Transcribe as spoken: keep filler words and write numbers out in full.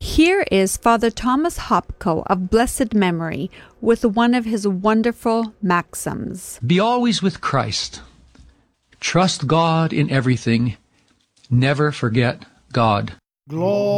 Here is Father Thomas Hopko of blessed memory with one of his wonderful maxims. Be always with Christ. Trust God in everything. Never forget God. Glory.